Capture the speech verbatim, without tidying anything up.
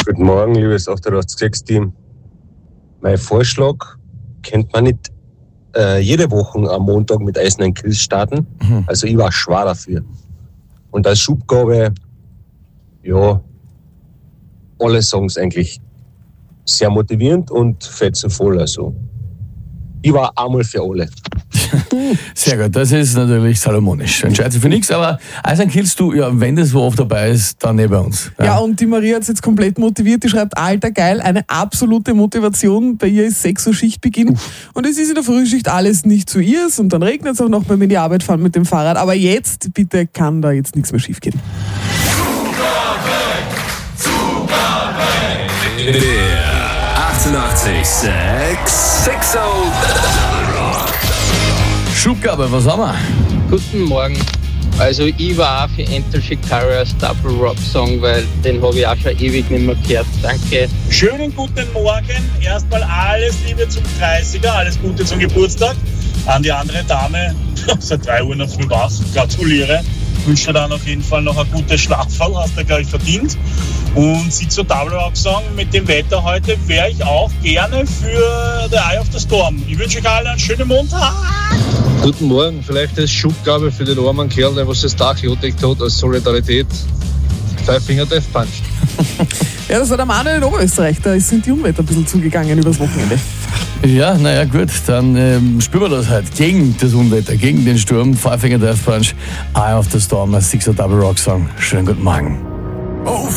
Guten Morgen, liebes achthundertsechzig-Team. Mein Vorschlag, könnte man nicht äh, jede Woche am Montag mit Eisernen Kills starten? Mhm. Also ich war schwer dafür. Und als Schubgabe, ja, alle Songs eigentlich sehr motivierend und fetzenvoll. Also ich war einmal für alle. Sehr gut, das ist natürlich salomonisch. Entscheidet sich für nichts, aber Eisern Kills, du, ja, wenn das so oft dabei ist, dann nicht bei uns. Ja, ja, und die Maria hat es jetzt komplett motiviert. Die schreibt, alter geil, eine absolute Motivation. Bei ihr ist sechs Uhr Schichtbeginn. Uff. Und es ist in der Frühschicht alles nicht zu ihrs. Und dann regnet es auch noch, wenn wir in die Arbeit fahren mit dem Fahrrad. Aber jetzt, bitte, kann da jetzt nichts mehr schief gehen. Der achtundachtzig sechs sechs Schubgabe, was haben wir? Guten Morgen. Also ich war auch für Enter Shikari's Double Rock Song, weil den habe ich auch schon ewig nicht mehr gehört. Danke. Schönen guten Morgen. Erstmal alles Liebe zum dreißiger, alles Gute zum Geburtstag. An die andere Dame, seit drei Uhr noch früh wach, gratuliere. Ich wünsche dir dann auf jeden Fall noch ein gutes Schlaffall, hast du gleich verdient. Und sie zur Double Rock Song mit dem Wetter heute wäre ich auch gerne für The Eye of the Storm. Ich wünsche euch allen einen schönen Montag. Guten Morgen, vielleicht als Schubgabe für den armen Kerl, der was das Dach gedeckt hat, als Solidarität. Five Finger Death Punch. Ja, das war der Manuel in Oberösterreich, da sind die Unwetter ein bisschen zugegangen übers Wochenende. Ja, naja, gut, dann ähm, spüren wir das halt gegen das Unwetter, gegen den Sturm. Five Finger Death Punch, Eye of the Storm, als Sixer Double Rock Song. Schönen guten Morgen.